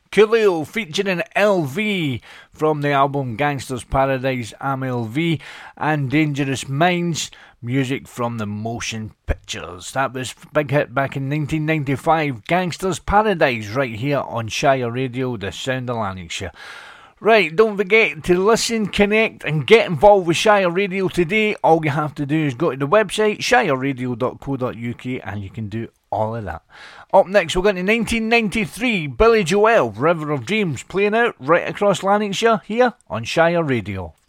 Coolio featuring LV from the album Gangster's Paradise, I'm LV, and Dangerous Minds, music from the Motion Pictures. That was a big hit back in 1995, Gangster's Paradise, right here on Shire Radio, the sound of Lanarkshire. Right, don't forget to listen, connect and get involved with Shire Radio today. All you have to do is go to the website shireradio.co.uk and you can do all of that. Up next we're going to 1993, Billy Joel, River of Dreams, playing out right across Lanarkshire here on Shire Radio.